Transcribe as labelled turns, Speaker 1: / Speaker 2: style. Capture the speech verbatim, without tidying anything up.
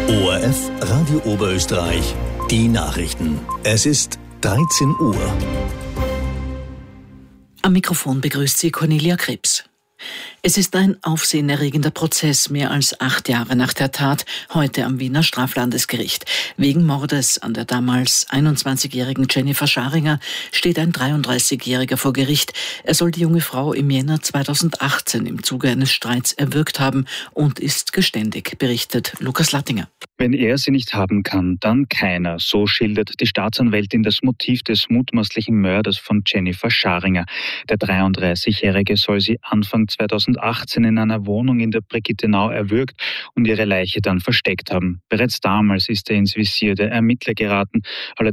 Speaker 1: O R F Radio Oberösterreich, die Nachrichten. Es ist dreizehn Uhr.
Speaker 2: Am Mikrofon begrüßt sie Cornelia Krebs. Es ist ein aufsehenerregender Prozess mehr als acht Jahre nach der Tat, heute am Wiener Straflandesgericht. Wegen Mordes an der damals einundzwanzigjährigen Jennifer Scharinger steht ein dreiunddreißigjähriger vor Gericht. Er soll die junge Frau im Jänner zweitausendachtzehn im Zuge eines Streits erwürgt haben und ist geständig, berichtet Lukas Lattinger.
Speaker 3: Wenn er sie nicht haben kann, dann keiner. So schildert die Staatsanwältin das Motiv des mutmaßlichen Mörders von Jennifer Scharinger. Der dreiunddreißigjährige soll sie Anfang zweitausendachtzehn in einer Wohnung in der Brigittenau erwürgt und ihre Leiche dann versteckt haben. Bereits damals ist er ins Visier der Ermittler geraten.